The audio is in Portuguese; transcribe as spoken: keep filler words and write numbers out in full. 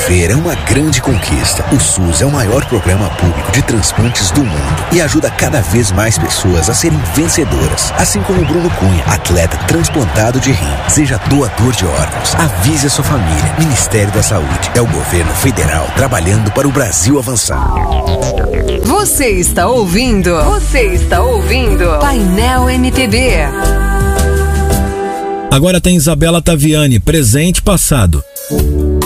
viver é uma grande conquista. O SUS é o maior programa público de transplantes do mundo e ajuda cada vez mais pessoas a serem vencedoras. Assim como o Bruno Cunha, atleta transplantado de rim. Seja doador de órgãos. Avise a sua família. Ministério da Saúde. É o governo federal trabalhando para o Brasil avançar. Você está ouvindo? Você está ouvindo? Painel M P B. Agora tem Isabela Taviani, presente e passado.